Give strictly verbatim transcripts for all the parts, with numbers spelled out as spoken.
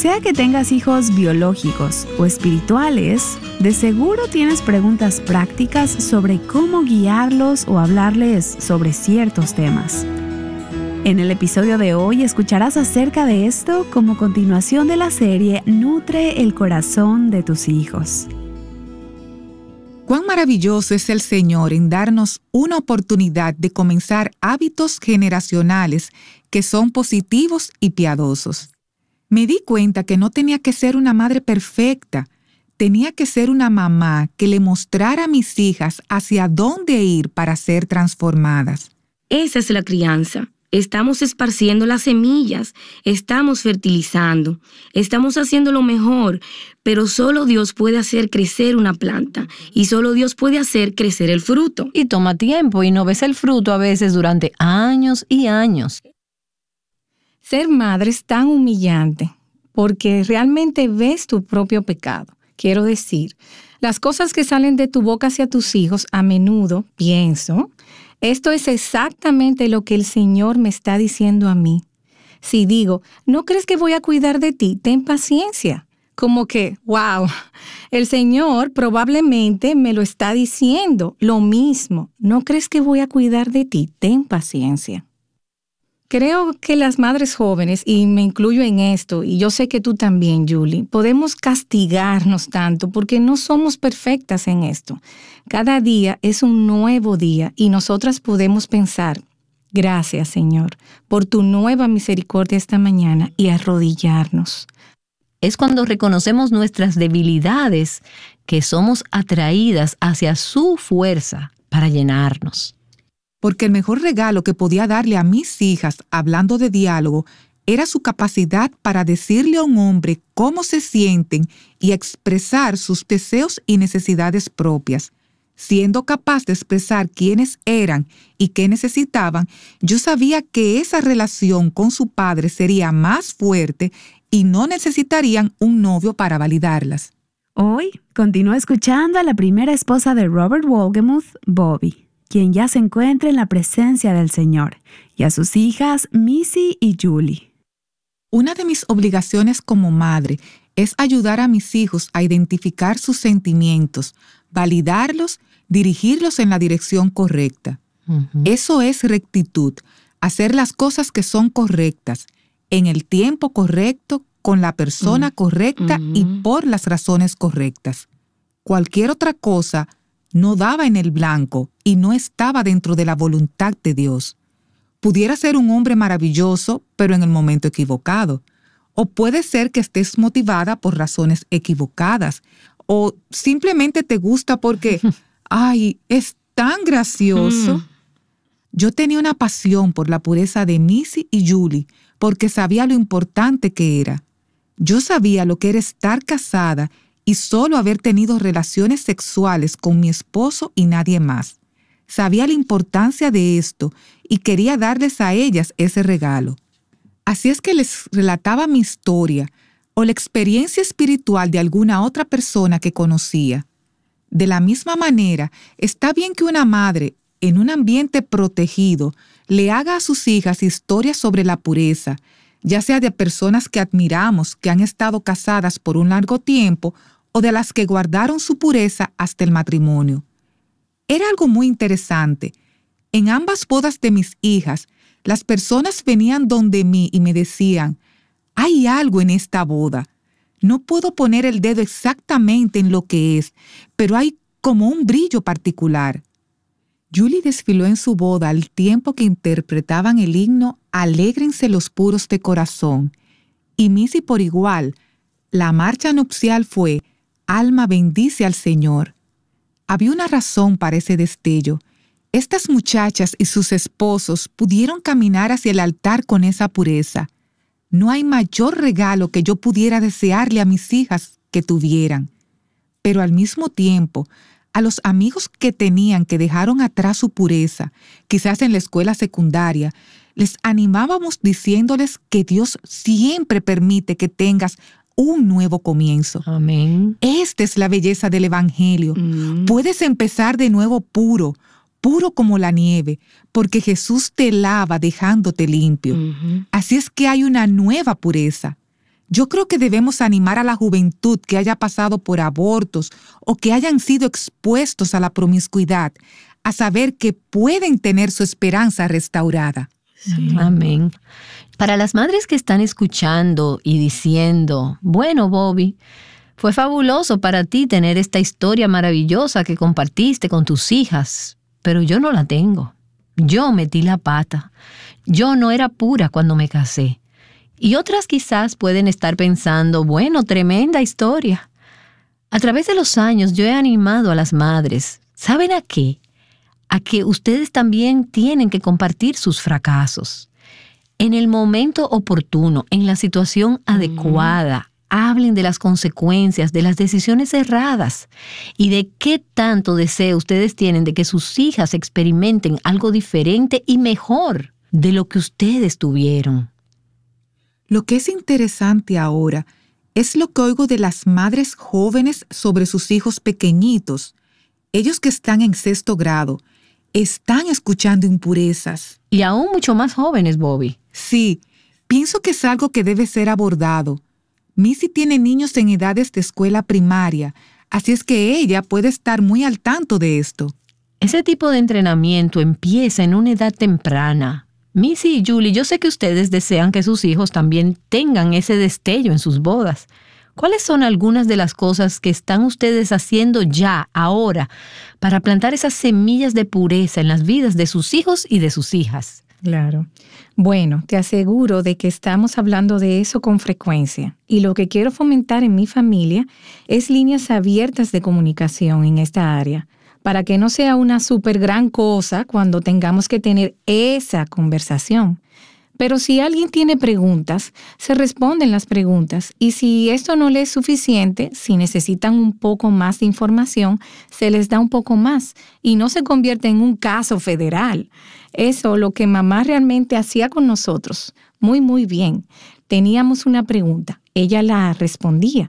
Sea que tengas hijos biológicos o espirituales, de seguro tienes preguntas prácticas sobre cómo guiarlos o hablarles sobre ciertos temas. En el episodio de hoy escucharás acerca de esto como continuación de la serie Nutre el corazón de tus hijos. Cuán maravilloso es el Señor en darnos una oportunidad de comenzar hábitos generacionales que son positivos y piadosos. Me di cuenta que no tenía que ser una madre perfecta, tenía que ser una mamá que le mostrara a mis hijas hacia dónde ir para ser transformadas. Esa es la crianza. Estamos esparciendo las semillas, estamos fertilizando, estamos haciendo lo mejor, pero solo Dios puede hacer crecer una planta y solo Dios puede hacer crecer el fruto. Y toma tiempo y no ves el fruto a veces durante años y años. Ser madre es tan humillante porque realmente ves tu propio pecado. Quiero decir, las cosas que salen de tu boca hacia tus hijos, a menudo pienso, esto es exactamente lo que el Señor me está diciendo a mí. Si digo, ¿no crees que voy a cuidar de ti? Ten paciencia. Como que, wow, el Señor probablemente me lo está diciendo lo mismo. ¿No crees que voy a cuidar de ti? Ten paciencia. Creo que las madres jóvenes, y me incluyo en esto, y yo sé que tú también, Julie, podemos castigarnos tanto porque no somos perfectas en esto. Cada día es un nuevo día y nosotras podemos pensar, gracias, Señor, por tu nueva misericordia esta mañana y arrodillarnos. Es cuando reconocemos nuestras debilidades que somos atraídas hacia su fuerza para llenarnos. Porque el mejor regalo que podía darle a mis hijas, hablando de diálogo, era su capacidad para decirle a un hombre cómo se sienten y expresar sus deseos y necesidades propias. Siendo capaz de expresar quiénes eran y qué necesitaban, yo sabía que esa relación con su padre sería más fuerte y no necesitarían un novio para validarlas. Hoy continúa escuchando a la primera esposa de Robert Wolgemuth, Bobby, quien ya se encuentra en la presencia del Señor, y a sus hijas Missy y Julie. Una de mis obligaciones como madre es ayudar a mis hijos a identificar sus sentimientos, validarlos, dirigirlos en la dirección correcta. Uh-huh. Eso es rectitud, hacer las cosas que son correctas, en el tiempo correcto, con la persona uh-huh. correcta uh-huh. y por las razones correctas. Cualquier otra cosa no daba en el blanco y no estaba dentro de la voluntad de Dios. Pudiera ser un hombre maravilloso, pero en el momento equivocado. O puede ser que estés motivada por razones equivocadas. O simplemente te gusta porque, ay, es tan gracioso. Mm. Yo tenía una pasión por la pureza de Missy y Julie porque sabía lo importante que era. Yo sabía lo que era estar casada y solo haber tenido relaciones sexuales con mi esposo y nadie más. Sabía la importancia de esto y quería darles a ellas ese regalo. Así es que les relataba mi historia o la experiencia espiritual de alguna otra persona que conocía. De la misma manera, está bien que una madre, en un ambiente protegido, le haga a sus hijas historias sobre la pureza, ya sea de personas que admiramos, que han estado casadas por un largo tiempo, o de las que guardaron su pureza hasta el matrimonio. Era algo muy interesante. En ambas bodas de mis hijas, las personas venían donde mí y me decían, hay algo en esta boda. No puedo poner el dedo exactamente en lo que es, pero hay como un brillo particular. Julie desfiló en su boda al tiempo que interpretaban el himno Alégrense los puros de corazón, y Missy por igual. La marcha nupcial fue Alma bendice al Señor. Había una razón para ese destello. Estas muchachas y sus esposos pudieron caminar hacia el altar con esa pureza. No hay mayor regalo que yo pudiera desearle a mis hijas que tuvieran. Pero al mismo tiempo, a los amigos que tenían que dejaron atrás su pureza, quizás en la escuela secundaria, les animábamos diciéndoles que Dios siempre permite que tengas un nuevo comienzo. Amén. Esta es la belleza del Evangelio. Mm. Puedes empezar de nuevo puro, puro como la nieve, porque Jesús te lava dejándote limpio. Uh-huh. Así es que hay una nueva pureza. Yo creo que debemos animar a la juventud que haya pasado por abortos o que hayan sido expuestos a la promiscuidad a saber que pueden tener su esperanza restaurada. Sí. Amén. Para las madres que están escuchando y diciendo, bueno, Bobby, fue fabuloso para ti tener esta historia maravillosa que compartiste con tus hijas, pero yo no la tengo. Yo metí la pata. Yo no era pura cuando me casé. Y otras quizás pueden estar pensando, bueno, tremenda historia. A través de los años yo he animado a las madres. ¿Saben a qué? A que ustedes también tienen que compartir sus fracasos. En el momento oportuno, en la situación adecuada, hablen de las consecuencias, de las decisiones erradas y de qué tanto deseo ustedes tienen de que sus hijas experimenten algo diferente y mejor de lo que ustedes tuvieron. Lo que es interesante ahora es lo que oigo de las madres jóvenes sobre sus hijos pequeñitos. Ellos que están en sexto grado están escuchando impurezas. Y aún mucho más jóvenes, Bobby. Sí, pienso que es algo que debe ser abordado. Missy tiene niños en edades de escuela primaria, así es que ella puede estar muy al tanto de esto. Ese tipo de entrenamiento empieza en una edad temprana. Missy y Julie, yo sé que ustedes desean que sus hijos también tengan ese destello en sus bodas. ¿Cuáles son algunas de las cosas que están ustedes haciendo ya, ahora, para plantar esas semillas de pureza en las vidas de sus hijos y de sus hijas? Claro. Bueno, te aseguro de que estamos hablando de eso con frecuencia. Y lo que quiero fomentar en mi familia es líneas abiertas de comunicación en esta área, para que no sea una súper gran cosa cuando tengamos que tener esa conversación. Pero si alguien tiene preguntas, se responden las preguntas. Y si esto no les es suficiente, si necesitan un poco más de información, se les da un poco más. Y no se convierte en un caso federal. Eso lo que mamá realmente hacía con nosotros. Muy, muy bien. Teníamos una pregunta. Ella la respondía.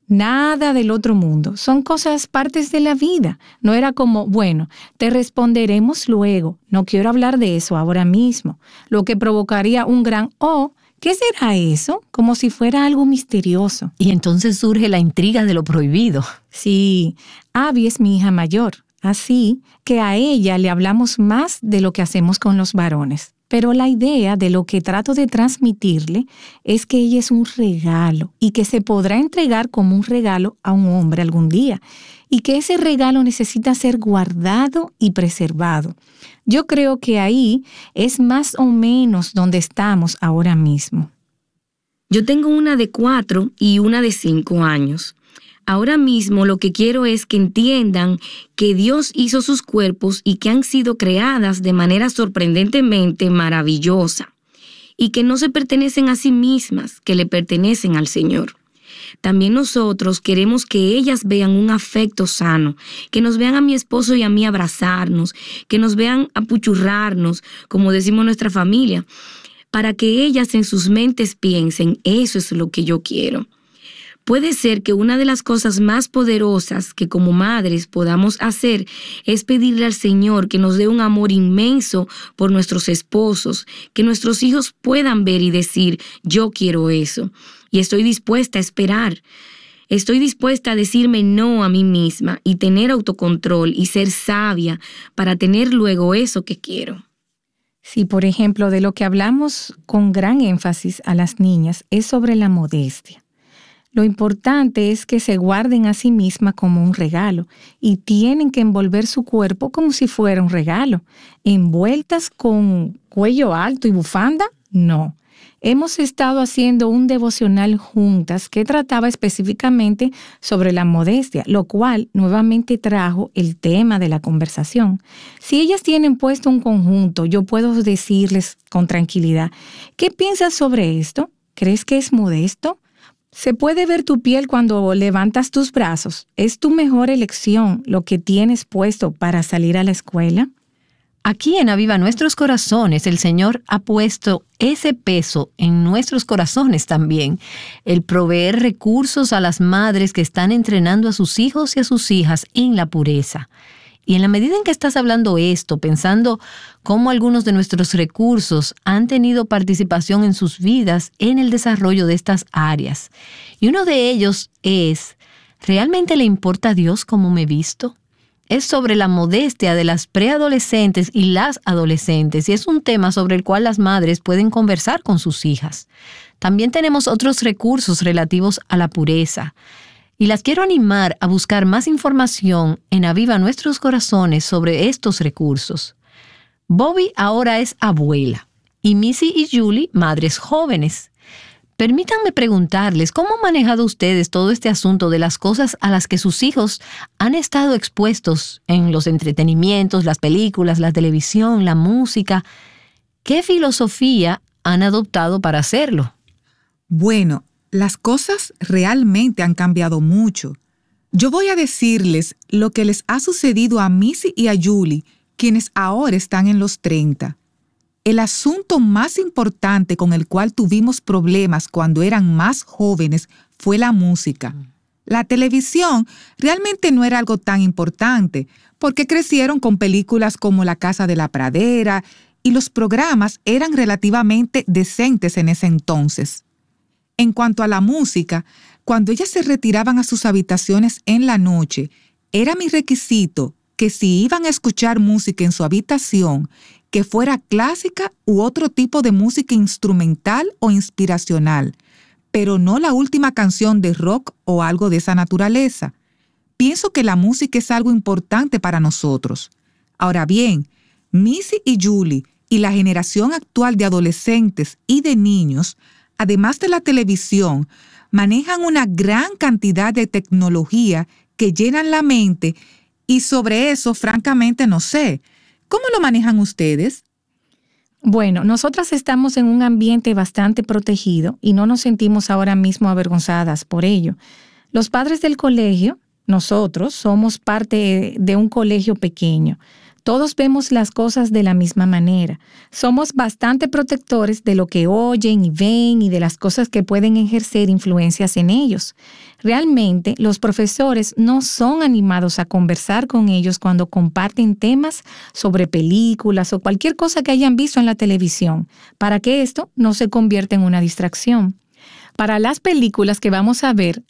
Nada del otro mundo. Son cosas, partes de la vida. No era como, bueno, te responderemos luego. No quiero hablar de eso ahora mismo. Lo que provocaría un gran, oh, ¿qué será eso? Como si fuera algo misterioso. Y entonces surge la intriga de lo prohibido. Sí, Abby es mi hija mayor. Así que a ella le hablamos más de lo que hacemos con los varones. Pero la idea de lo que trato de transmitirle es que ella es un regalo y que se podrá entregar como un regalo a un hombre algún día y que ese regalo necesita ser guardado y preservado. Yo creo que ahí es más o menos donde estamos ahora mismo. Yo tengo una de cuatro y una de cinco años. Ahora mismo lo que quiero es que entiendan que Dios hizo sus cuerpos y que han sido creadas de manera sorprendentemente maravillosa y que no se pertenecen a sí mismas, que le pertenecen al Señor. También nosotros queremos que ellas vean un afecto sano, que nos vean a mi esposo y a mí abrazarnos, que nos vean apuchurrarnos, como decimos nuestra familia, para que ellas en sus mentes piensen, eso es lo que yo quiero. Puede ser que una de las cosas más poderosas que como madres podamos hacer es pedirle al Señor que nos dé un amor inmenso por nuestros esposos, que nuestros hijos puedan ver y decir, yo quiero eso, y estoy dispuesta a esperar. Estoy dispuesta a decirme no a mí misma y tener autocontrol y ser sabia para tener luego eso que quiero. Sí, por ejemplo, de lo que hablamos con gran énfasis a las niñas es sobre la modestia. Lo importante es que se guarden a sí mismas como un regalo y tienen que envolver su cuerpo como si fuera un regalo. ¿Envueltas con cuello alto y bufanda? No. Hemos estado haciendo un devocional juntas que trataba específicamente sobre la modestia, lo cual nuevamente trajo el tema de la conversación. Si ellas tienen puesto un conjunto, yo puedo decirles con tranquilidad, ¿qué piensas sobre esto? ¿Crees que es modesto? Se puede ver tu piel cuando levantas tus brazos. ¿Es tu mejor elección lo que tienes puesto para salir a la escuela? Aquí en Aviva Nuestros Corazones, el Señor ha puesto ese peso en nuestros corazones también, el proveer recursos a las madres que están entrenando a sus hijos y a sus hijas en la pureza. Y en la medida en que estás hablando esto, pensando cómo algunos de nuestros recursos han tenido participación en sus vidas en el desarrollo de estas áreas. Y uno de ellos es, ¿realmente le importa a Dios cómo me visto? Es sobre la modestia de las preadolescentes y las adolescentes, y es un tema sobre el cual las madres pueden conversar con sus hijas. También tenemos otros recursos relativos a la pureza. Y las quiero animar a buscar más información en Aviva Nuestros Corazones sobre estos recursos. Bobby ahora es abuela y Missy y Julie madres jóvenes. Permítanme preguntarles, ¿cómo han manejado ustedes todo este asunto de las cosas a las que sus hijos han estado expuestos en los entretenimientos, las películas, la televisión, la música? ¿Qué filosofía han adoptado para hacerlo? Bueno, las cosas realmente han cambiado mucho. Yo voy a decirles lo que les ha sucedido a Missy y a Julie, quienes ahora están en los treinta. El asunto más importante con el cual tuvimos problemas cuando eran más jóvenes fue la música. La televisión realmente no era algo tan importante, porque crecieron con películas como La Casa de la Pradera y los programas eran relativamente decentes en ese entonces. En cuanto a la música, cuando ellas se retiraban a sus habitaciones en la noche, era mi requisito que si iban a escuchar música en su habitación, que fuera clásica u otro tipo de música instrumental o inspiracional, pero no la última canción de rock o algo de esa naturaleza. Pienso que la música es algo importante para nosotros. Ahora bien, Missy y Julie y la generación actual de adolescentes y de niños, además de la televisión, manejan una gran cantidad de tecnología que llenan la mente y sobre eso, francamente, no sé. ¿Cómo lo manejan ustedes? Bueno, nosotras estamos en un ambiente bastante protegido y no nos sentimos ahora mismo avergonzadas por ello. Los padres del colegio, nosotros, somos parte de un colegio pequeño. Todos vemos las cosas de la misma manera. Somos bastante protectores de lo que oyen y ven y de las cosas que pueden ejercer influencias en ellos. Realmente, los profesores no son animados a conversar con ellos cuando comparten temas sobre películas o cualquier cosa que hayan visto en la televisión, para que esto no se convierta en una distracción. Para las películas que vamos a ver,